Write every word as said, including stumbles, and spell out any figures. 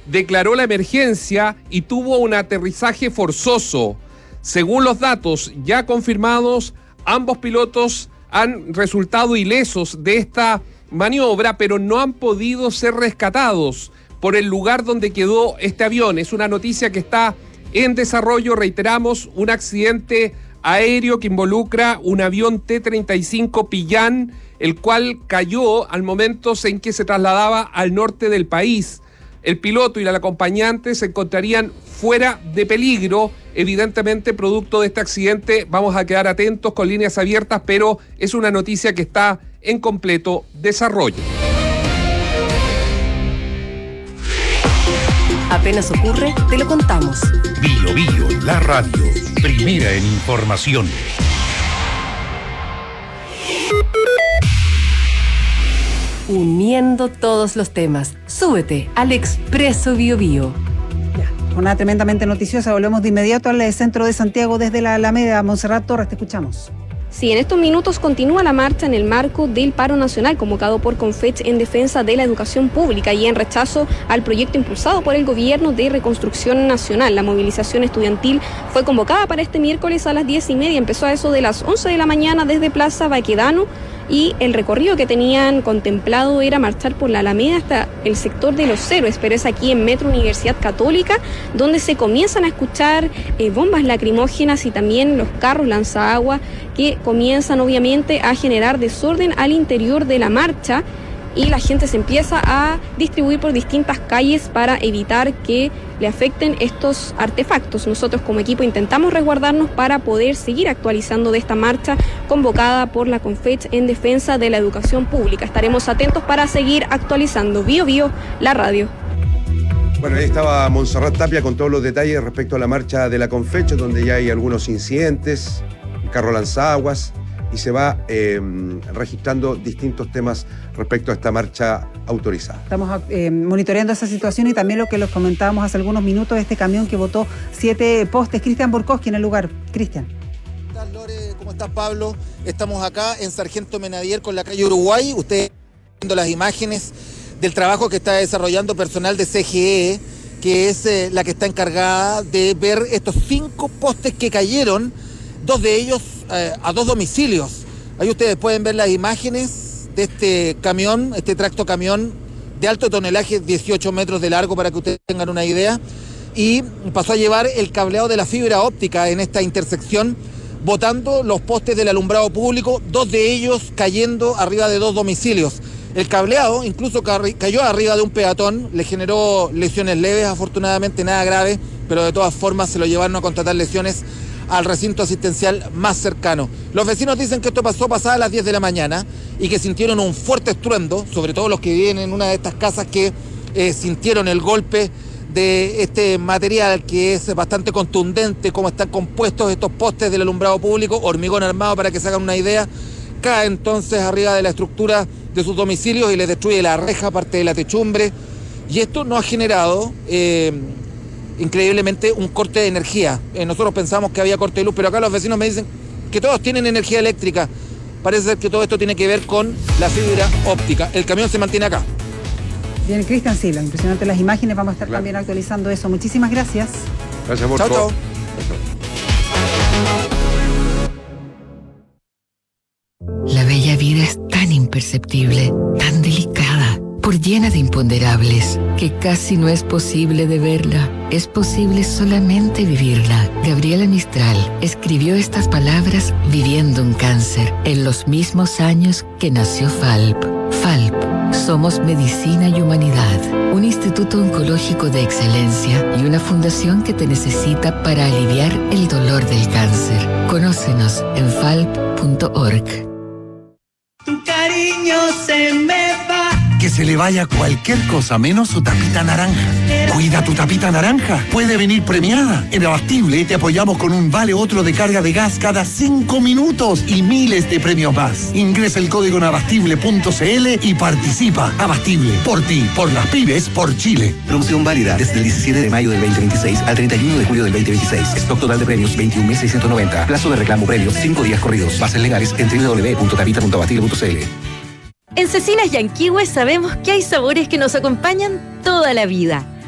declaró la emergencia y tuvo un aterrizaje forzoso. Según los datos ya confirmados, ambos pilotos han resultado ilesos de esta maniobra, pero no han podido ser rescatados por el lugar donde quedó este avión. Es una noticia que está en desarrollo, reiteramos, un accidente aéreo que involucra un avión T treinta y cinco Pillán, el cual cayó al momento en que se trasladaba al norte del país. El piloto y el acompañante se encontrarían fuera de peligro, evidentemente producto de este accidente. Vamos a quedar atentos con líneas abiertas, pero es una noticia que está en completo desarrollo. Apenas ocurre, te lo contamos. Bio Bio, la radio, primera en información. Uniendo todos los temas. Súbete al Expreso Bio Bio. Jornada tremendamente noticiosa. Volvemos de inmediato al centro de Santiago desde la Alameda. Montserrat Torres, te escuchamos. Sí, en estos minutos continúa la marcha en el marco del paro nacional convocado por Confech en defensa de la educación pública y en rechazo al proyecto impulsado por el gobierno de reconstrucción nacional. La movilización estudiantil fue convocada para este miércoles a las diez y media. Empezó a eso de las once de la mañana desde Plaza Baquedano y el recorrido que tenían contemplado era marchar por la Alameda hasta el sector de Los Héroes, pero es aquí en Metro Universidad Católica donde se comienzan a escuchar eh, bombas lacrimógenas y también los carros lanzaagua que comienzan obviamente a generar desorden al interior de la marcha y la gente se empieza a distribuir por distintas calles para evitar que le afecten estos artefactos. Nosotros como equipo intentamos resguardarnos para poder seguir actualizando de esta marcha convocada por la Confech en defensa de la educación pública. Estaremos atentos para seguir actualizando. Bio Bio, la radio. Bueno, ahí estaba Montserrat Tapia con todos los detalles respecto a la marcha de la Confech, donde ya hay algunos incidentes, carro lanzaguas, y se va eh, registrando distintos temas respecto a esta marcha autorizada. Estamos eh, monitoreando esa situación y también lo que les comentábamos hace algunos minutos, este camión que botó siete postes. Cristian Borkowski en el lugar. Cristian. ¿Cómo estás, Lore? ¿Cómo estás, Pablo? Estamos acá en Sargento Menadier con la calle Uruguay. Ustedes viendo las imágenes del trabajo que está desarrollando personal de C G E, que es eh, la que está encargada de ver estos cinco postes que cayeron, dos de ellos eh, a dos domicilios. Ahí ustedes pueden ver las imágenes de este camión, este tracto camión de alto tonelaje, dieciocho metros de largo para que ustedes tengan una idea, y pasó a llevar el cableado de la fibra óptica en esta intersección, botando los postes del alumbrado público, dos de ellos cayendo arriba de dos domicilios. El cableado incluso cayó arriba de un peatón, le generó lesiones leves, afortunadamente nada grave, pero de todas formas se lo llevaron a contratar lesiones al recinto asistencial más cercano. Los vecinos dicen que esto pasó pasadas las diez de la mañana y que sintieron un fuerte estruendo, sobre todo los que viven en una de estas casas que eh, sintieron el golpe de este material que es bastante contundente, como están compuestos estos postes del alumbrado público, hormigón armado para que se hagan una idea, cae entonces arriba de la estructura de sus domicilios y les destruye la reja, parte de la techumbre, y esto no ha generado eh, increíblemente un corte de energía. Eh, nosotros pensamos que había corte de luz, pero acá los vecinos me dicen que todos tienen energía eléctrica. Parece ser que todo esto tiene que ver con la fibra óptica. El camión se mantiene acá. Bien, Cristian Silva, impresionante las imágenes, vamos a estar claro. también actualizando eso. Muchísimas gracias. Gracias por todo. Chao, chao. La bella vida es tan imperceptible, tan delicada, por llena de imponderables, que casi no es posible de verla. Es posible solamente vivirla. Gabriela Mistral escribió estas palabras viviendo un cáncer, en los mismos años que nació F A L P. F A L P, somos medicina y humanidad, un instituto oncológico de excelencia y una fundación que te necesita para aliviar el dolor del cáncer. Conócenos en falp punto org. Tu cariño se me va. Que se le vaya cualquier cosa menos su tapita naranja. Cuida tu tapita naranja. Puede venir premiada. En Abastible te apoyamos con un vale otro de carga de gas cada cinco minutos y miles de premios más. Ingresa el código en abastible punto cl y participa. Abastible, por ti, por las pymes, por Chile. Promoción válida desde el diecisiete de mayo del veinte veintiséis al treinta y uno de julio del veinte veintiséis. Stock total de premios veintiún mil seiscientos noventa. Plazo de reclamo premios cinco días corridos. Bases legales en doble u doble u doble u punto tapita punto abastible punto cl. En Cecinas Yanquihue sabemos que hay sabores que nos acompañan toda la vida.